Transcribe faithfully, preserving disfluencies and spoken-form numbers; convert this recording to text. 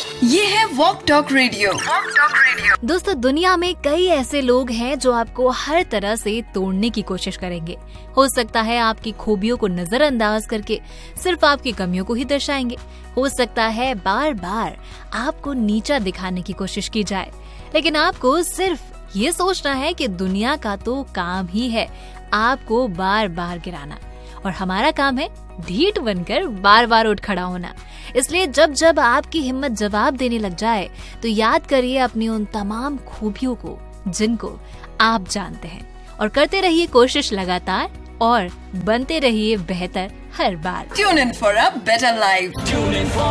ये है walk talk radio. दोस्तों, दुनिया में कई ऐसे लोग हैं जो आपको हर तरह से तोड़ने की कोशिश करेंगे। हो सकता है आपकी खूबियों को नजरअंदाज करके सिर्फ आपकी कमियों को ही दर्शाएंगे। हो सकता है बार बार आपको नीचा दिखाने की कोशिश की जाए, लेकिन आपको सिर्फ ये सोचना है कि दुनिया का तो काम ही है आपको बार बार गिराना, और हमारा काम है ढीठ बनकर बार बार उठ खड़ा होना। इसलिए जब जब आपकी हिम्मत जवाब देने लग जाए तो याद करिए अपनी उन तमाम खूबियों को जिनको आप जानते हैं, और करते रहिए कोशिश लगातार और बनते रहिए बेहतर हर बार। Tune in for a better life.